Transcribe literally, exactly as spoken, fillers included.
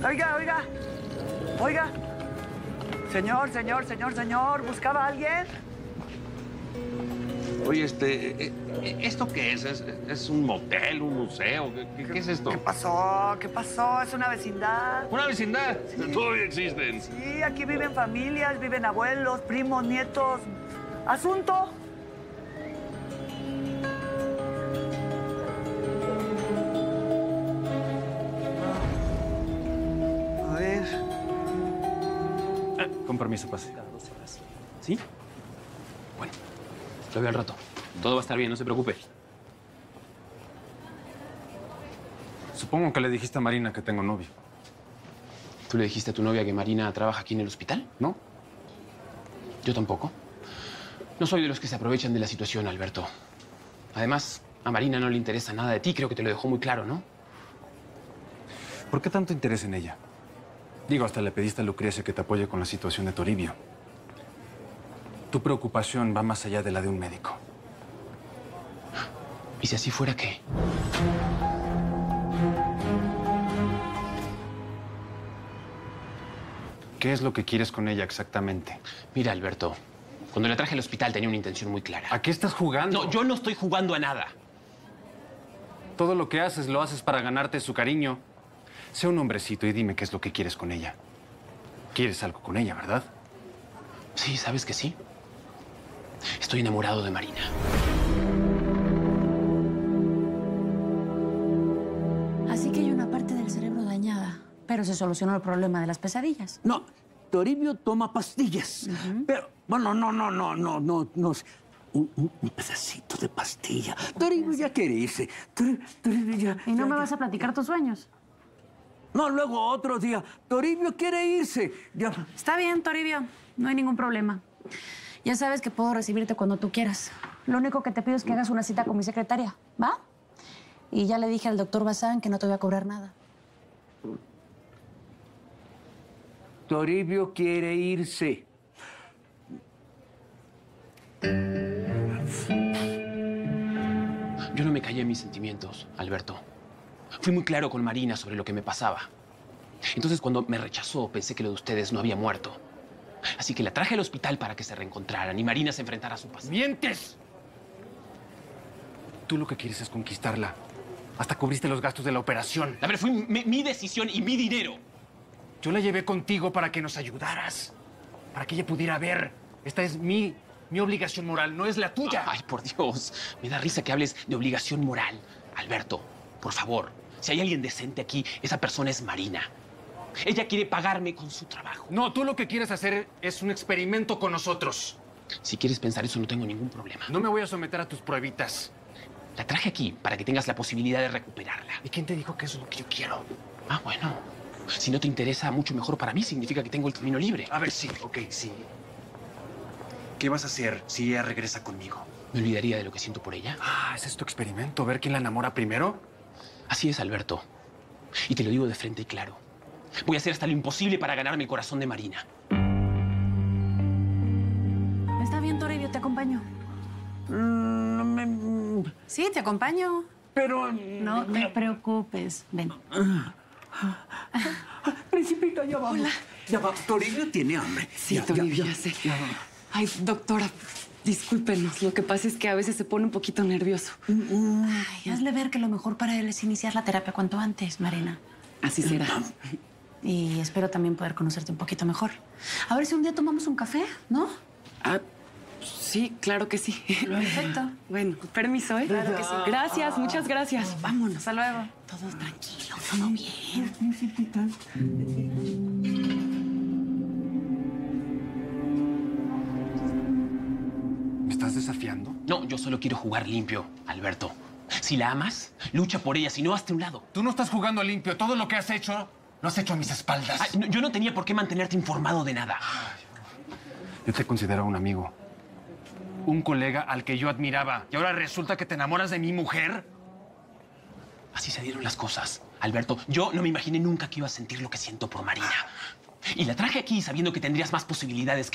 Oiga, oiga. Oiga. Señor, señor, señor, señor. ¿Buscaba a alguien? Oye, este... ¿Esto qué es? ¿Es, es un motel, un museo? ¿Qué, qué es esto? ¿Qué pasó? ¿Qué pasó? Es una vecindad. ¿Una vecindad? Sí. Todavía existen. Sí, aquí viven familias, viven abuelos, primos, nietos. ¿Asunto? A ver. Ah, con permiso, pase. Cada dos horas. ¿Sí? Bueno, lo veo al rato. Todo va a estar bien, no se preocupe. Supongo que le dijiste a Marina que tengo novio. ¿Tú le dijiste a tu novia que Marina trabaja aquí en el hospital? ¿No? Yo tampoco. No soy de los que se aprovechan de la situación, Alberto. Además, a Marina no le interesa nada de ti. Creo que te lo dejó muy claro, ¿no? ¿Por qué tanto interés en ella? Digo, hasta le pediste a Lucrecia que te apoye con la situación de Toribio. Tu preocupación va más allá de la de un médico. ¿Y si así fuera qué? ¿Qué es lo que quieres con ella exactamente? Mira, Alberto, cuando la traje al hospital tenía una intención muy clara. ¿A qué estás jugando? No, yo no estoy jugando a nada. Todo lo que haces lo haces para ganarte su cariño. Sé un hombrecito y dime qué es lo que quieres con ella. Quieres algo con ella, ¿verdad? Sí, ¿sabes que sí? Estoy enamorado de Marina. Así que hay una parte del cerebro dañada, pero se solucionó el problema de las pesadillas. No, Toribio toma pastillas. Uh-huh. Pero, bueno, no, no, no, no, no, no. Un, un, un pedacito de pastilla. Toribio ya quiere irse. Tor, Toribio ya... ¿Y no ya, me ya. vas a platicar tus sueños? No, luego otro día. Toribio quiere irse. Ya. Está bien, Toribio. No hay ningún problema. Ya sabes que puedo recibirte cuando tú quieras. Lo único que te pido es que hagas una cita con mi secretaria, ¿va? Y ya le dije al doctor Bazán que no te voy a cobrar nada. Toribio quiere irse. Yo no me callé mis sentimientos, Alberto. Fui muy claro con Marina sobre lo que me pasaba. Entonces, cuando me rechazó, pensé que lo de ustedes no había muerto. Así que la traje al hospital para que se reencontraran y Marina se enfrentara a su pasado. ¡Mientes! Tú lo que quieres es conquistarla. Hasta cubriste los gastos de la operación. A ver, fue mi, mi decisión y mi dinero. Yo la llevé contigo para que nos ayudaras. Para que ella pudiera ver. Esta es mi, mi obligación moral, no es la tuya. Ay, por Dios. Me da risa que hables de obligación moral. Alberto, por favor, si hay alguien decente aquí, esa persona es Marina. Ella quiere pagarme con su trabajo. No, tú lo que quieres hacer es un experimento con nosotros. Si quieres pensar eso, no tengo ningún problema. No me voy a someter a tus pruebitas. La traje aquí para que tengas la posibilidad de recuperarla. ¿Y quién te dijo que eso es lo que yo quiero? Ah, bueno. Si no te interesa, mucho mejor para mí. Significa que tengo el camino libre. A ver, sí, ok, sí. ¿Qué vas a hacer si ella regresa conmigo? Me olvidaría de lo que siento por ella. Ah, ¿ese es tu experimento? ¿Ver quién la enamora primero? Así es, Alberto. Y te lo digo de frente y claro. Voy a hacer hasta lo imposible para ganarme el corazón de Marina. Está bien, Toribio, te acompaño. Mm, me... Sí, te acompaño. Pero... No te preocupes. Ven. Principito, ya vamos. Hola. Ya va. Toribio tiene hambre. Sí, ya, Toribio, ya, ya sé. Ya. Ay, doctora, discúlpenos. Lo que pasa es que a veces se pone un poquito nervioso. Ay, hazle ver que lo mejor para él es iniciar la terapia cuanto antes, Marina. Así será. Y espero también poder conocerte un poquito mejor. A ver si un día tomamos un café, ¿no? Ah, sí, claro que sí. Perfecto. Bueno, permiso, ¿eh? Claro que sí. Gracias, muchas gracias. Vámonos. Hasta luego. Todo tranquilo, todo bien. Principita. ¿Me estás desafiando? No, yo solo quiero jugar limpio, Alberto. Si la amas, lucha por ella. Si no, hazte a un lado. Tú no estás jugando limpio. Todo lo que has hecho, lo has hecho a mis espaldas. Ay, no, yo no tenía por qué mantenerte informado de nada. Yo te considero un amigo. Un colega al que yo admiraba. Y ahora resulta que te enamoras de mi mujer. Así se dieron las cosas, Alberto. Yo no me imaginé nunca que iba a sentir lo que siento por Marina. Y la traje aquí sabiendo que tendrías más posibilidades que